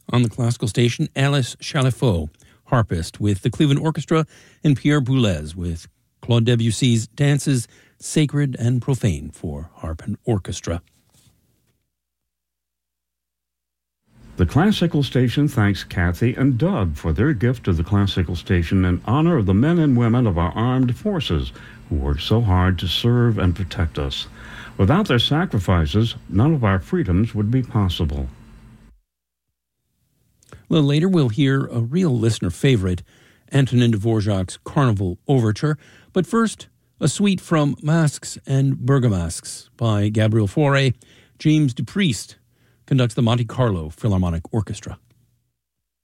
On the classical station, Alice Chalifot, harpist, with the Cleveland Orchestra, and Pierre Boulez with Claude Debussy's Dances, Sacred and Profane for Harp and Orchestra. The Classical Station thanks Kathy and Doug for their gift to the Classical Station in honor of the men and women of our armed forces who work so hard to serve and protect us. Without their sacrifices, none of our freedoms would be possible. A little later, we'll hear a real listener favorite, Antonin Dvorak's Carnival Overture. But first, a suite from Masques and Bergamasques by Gabriel Fauré. James Dupriest conducts the Monte Carlo Philharmonic Orchestra.